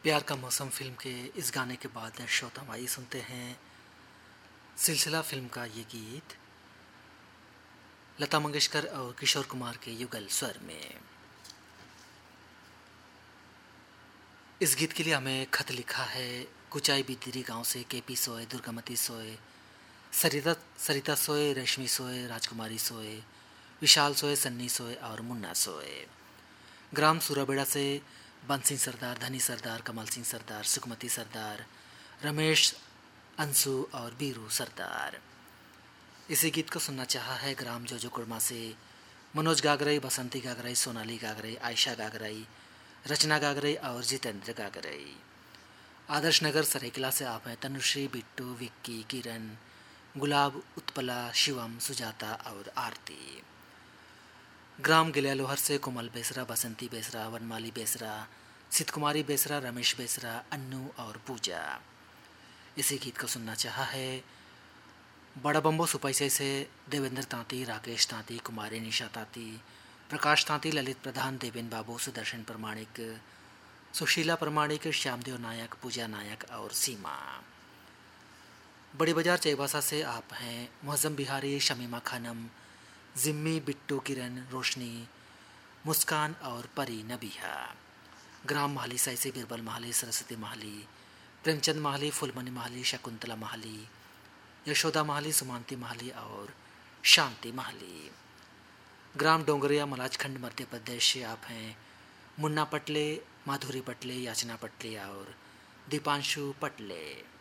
प्यार का मौसम फिल्म के इस गाने के बाद श्रोता आइए सुनते हैं सिलसिला फिल्म का ये गीत लता मंगेशकर और किशोर कुमार के युगल स्वर में। इस गीत के लिए हमें खत लिखा है कुचाई बितिरी गांव से केपी सोए, दुर्गामती सोए, सरिता सोए, रश्मि सोए, राजकुमारी सोए, विशाल सोए, सन्नी सोए और मुन्ना सोए। ग्राम सूराबेड़ा से बंसी सरदार, धनी सरदार, कमल सिंह सरदार, सुखमती सरदार, रमेश, अंशु और बीरू सरदार। इसी गीत को सुनना चाहा है ग्राम जोजो कुर्मा से मनोज गागरई, बसंती गागरई, सोनाली गागरई, आयशा गागरई, रचना गागरई और जितेंद्र गागरई। आदर्श नगर सरायकेला से आप हैं तनुश्री, बिट्टू, विक्की, किरण, गुलाब, उत्पला, शिवम, सुजाता और आरती। ग्राम गिलियालोहर से कोमल बेसरा, बसंती बेसरा, वनमाली बेसरा, सिद्ध कुमारी बेसरा, रमेश बेसरा, अन्नू और पूजा। इसी गीत को सुनना चाहा है बड़ा बम्बो सुपैसे से देवेंद्र तांती, राकेश तांती, कुमारी निशा तांती, प्रकाश तांती, ललित प्रधान, देवेन बाबू, सुदर्शन प्रमाणिक, सुशीला प्रमाणिक, श्यामदेव नायक, पूजा नायक और सीमा। बड़ी बाजार चैबासा से आप हैं मुहज्जम बिहारी, शमीमा खानम, जिम्मी, बिट्टू, किरण, रोशनी, मुस्कान और परी नबीहा। ग्राम माहली साई से बिरबल माहली, सरस्वती माहली, प्रेमचंद माहली, फुलमणि माहली, शकुंतला माहली, यशोदा माहली, सुमांती माहली और शांति माहली। ग्राम डोंगरिया, मलाजखंड, मध्य प्रदेश से आप हैं मुन्ना पटले, माधुरी पटले, याचना पटले और दीपांशु पटले।